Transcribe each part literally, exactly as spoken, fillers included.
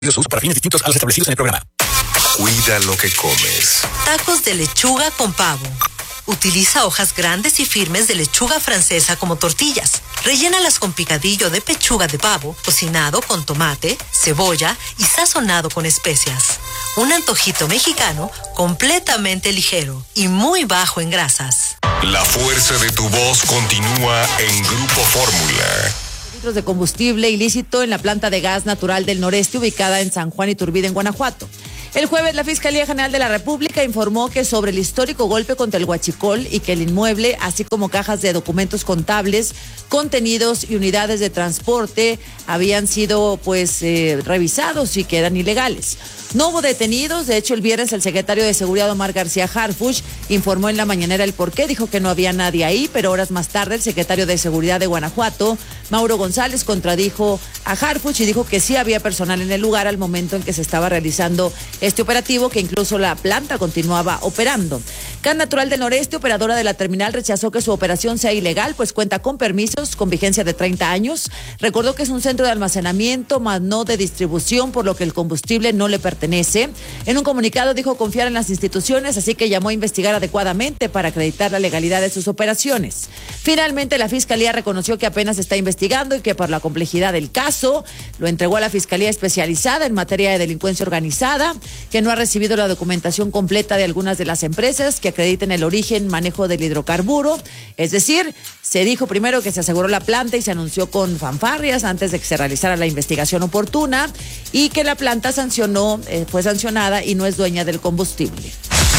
Su uso para fines distintos a los establecidos en el programa. Cuida lo que comes. Tacos de lechuga con pavo. Utiliza hojas grandes y firmes de lechuga francesa como tortillas. Rellénalas con picadillo de pechuga de pavo, cocinado con tomate, cebolla y sazonado con especias. Un antojito mexicano completamente ligero y muy bajo en grasas. La fuerza de tu voz continúa en Grupo Fórmula. De combustible ilícito en la planta de gas natural del noreste ubicada en San Juan Iturbide, en Guanajuato. El jueves, la Fiscalía General de la República informó que sobre el histórico golpe contra el huachicol y que el inmueble, así como cajas de documentos contables, contenidos y unidades de transporte habían sido pues eh, revisados y que eran ilegales. No hubo detenidos. De hecho, el viernes el secretario de Seguridad, Omar García Harfuch, informó en la mañanera el porqué. Dijo que no había nadie ahí, pero horas más tarde el secretario de Seguridad de Guanajuato, Mauro González, contradijo a Harfuch y dijo que sí había personal en el lugar al momento en que se estaba realizando este operativo, que incluso la planta continuaba operando. Gas Natural del Noreste, operadora de la terminal, rechazó que su operación sea ilegal, pues cuenta con permisos con vigencia de treinta años. Recordó que es un centro de almacenamiento, más no de distribución, por lo que el combustible no le pertenece. En un comunicado dijo confiar en las instituciones, así que llamó a investigar adecuadamente para acreditar la legalidad de sus operaciones. Finalmente, la Fiscalía reconoció que apenas está investigando y que por la complejidad del caso lo entregó a la Fiscalía Especializada en materia de delincuencia organizada, que no ha recibido la documentación completa de algunas de las empresas que acrediten el origen, manejo del hidrocarburo. Es decir, se dijo primero que se aseguró la planta y se anunció con fanfarrias antes de que se realizara la investigación oportuna, y que la planta sancionó eh, fue sancionada y no es dueña del combustible.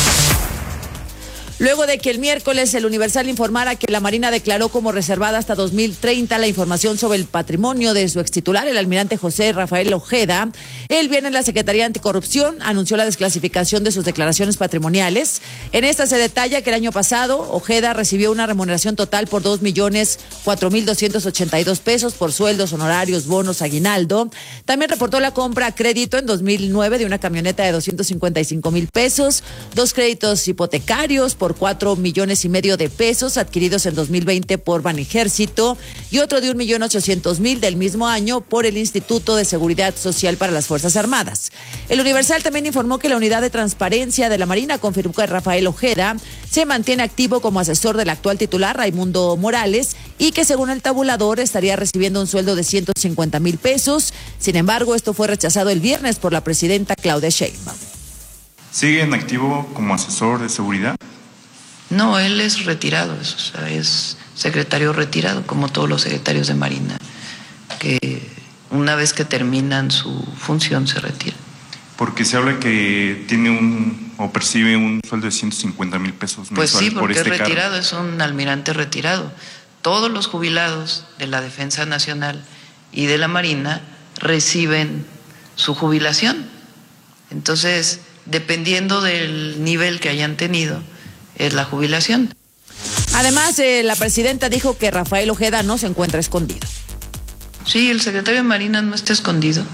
Luego de que el miércoles el Universal informara que la Marina declaró como reservada hasta dos mil treinta la información sobre el patrimonio de su extitular, el almirante José Rafael Ojeda, el viernes la Secretaría Anticorrupción anunció la desclasificación de sus declaraciones patrimoniales. En esta se detalla que el año pasado Ojeda recibió una remuneración total por dos millones cuatro mil doscientos ochenta y dos pesos por sueldos, honorarios, bonos, aguinaldo. También reportó la compra a crédito en dos mil nueve de una camioneta de doscientos cincuenta y cinco mil pesos, dos créditos hipotecarios por cuatro millones y medio de pesos adquiridos en dos mil veinte por Banejército y otro de un millón ochocientos mil del mismo año por el Instituto de Seguridad Social para las Fuerzas Armadas. El Universal también informó que la unidad de transparencia de la Marina confirmó que Rafael Ojeda se mantiene activo como asesor del actual titular Raimundo Morales y que según el tabulador estaría recibiendo un sueldo de ciento cincuenta mil pesos. Sin embargo, esto fue rechazado el viernes por la presidenta Claudia Sheinbaum. ¿Sigue en activo como asesor de seguridad? No, él es retirado, o sea, es secretario retirado, como todos los secretarios de Marina, que una vez que terminan su función se retiran. Porque se habla que tiene un, o percibe un sueldo de ciento cincuenta mil pesos mensuales. Pues sí, porque por este es retirado, cargo. Es un almirante retirado. Todos los jubilados de la Defensa Nacional y de la Marina reciben su jubilación. Entonces, dependiendo del nivel que hayan tenido, es la jubilación. Además, eh, la presidenta dijo que Rafael Ojeda no se encuentra escondido. Sí, el secretario de Marina no está escondido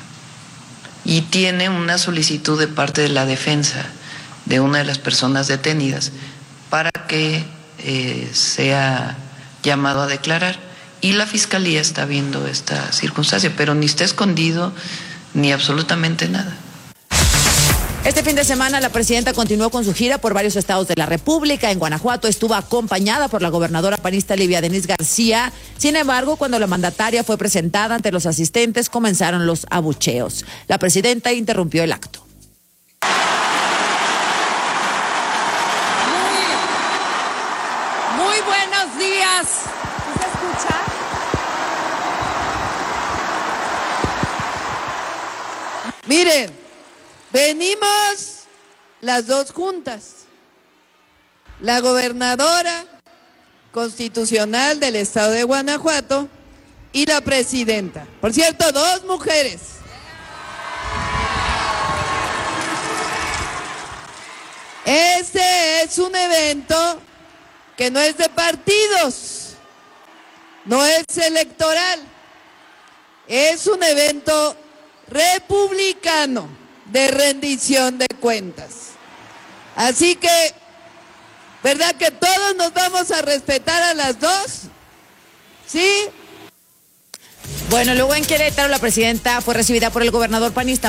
y tiene una solicitud de parte de la defensa de una de las personas detenidas para que eh, sea llamado a declarar, y la fiscalía está viendo esta circunstancia, pero ni está escondido ni absolutamente nada. Este fin de semana la presidenta continuó con su gira por varios estados de la República. En Guanajuato estuvo acompañada por la gobernadora panista Livia Denís García. Sin embargo, cuando la mandataria fue presentada ante los asistentes, comenzaron los abucheos. La presidenta interrumpió el acto. Muy, muy buenos días. ¿Se escucha? Miren. Venimos las dos juntas, la gobernadora constitucional del estado de Guanajuato y la presidenta. Por cierto, dos mujeres. Este es un evento que no es de partidos, no es electoral, es un evento republicano de rendición de cuentas. Así que, ¿verdad que todos nos vamos a respetar a las dos? ¿Sí? Bueno, luego en Querétaro la presidenta fue recibida por el gobernador panista